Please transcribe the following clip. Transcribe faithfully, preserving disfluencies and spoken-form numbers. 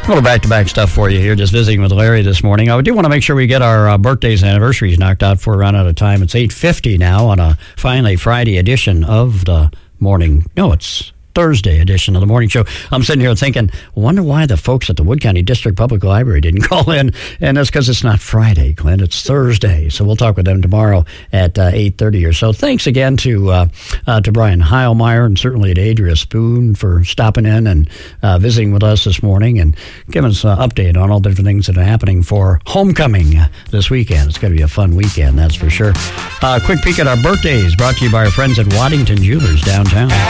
A little back-to-back stuff for you here, just visiting with Larry this morning. I do want to make sure we get our uh, birthdays and anniversaries knocked out before we run out of time. It's eight fifty now on a finally Friday edition of the morning. No, it's Thursday edition of the morning show. I'm sitting here thinking, wonder why the folks at the Wood County District Public Library didn't call in. And that's because it's not Friday, Clint. It's Thursday. So we'll talk with them tomorrow at uh, eight thirty or so. Thanks again to uh, uh, to Brian Heilmeyer and certainly to Adria Spoon for stopping in and uh, visiting with us this morning and giving us an update on all the different things that are happening for homecoming this weekend. It's going to be a fun weekend, that's for sure. Uh, quick peek at our birthdays brought to you by our friends at Waddington Jewelers downtown.